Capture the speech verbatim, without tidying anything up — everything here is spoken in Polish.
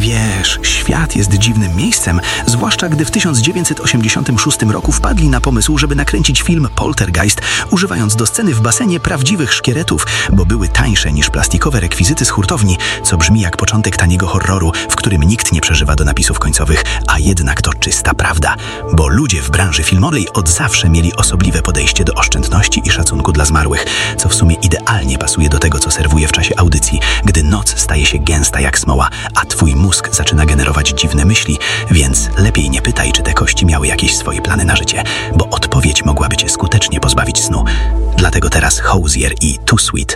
Wiesz, świat jest dziwnym miejscem, zwłaszcza gdy w tysiąc dziewięćset osiemdziesiątym szóstym roku wpadli na pomysł, żeby nakręcić film Poltergeist, używając do sceny w basenie prawdziwych szkieletów, bo były tańsze niż plastikowe rekwizyty z hurtowni, co brzmi jak początek taniego horroru, w którym nikt nie przeżywa do napisów końcowych, a jednak to czysta prawda, bo ludzie w branży filmowej od zawsze mieli osobliwe podejście do oszczędności i szacunku dla zmarłych, co w sumie idealnie pasuje do tego, co serwuję w czasie audycji, gdy noc staje się gęsta jak smoła, a twój mózg zaczyna generować dziwne myśli, więc lepiej nie pytaj, czy te kości miały jakieś swoje plany na życie, bo odpowiedź mogłaby cię skutecznie pozbawić snu. Dlatego teraz Hozier i Too Sweet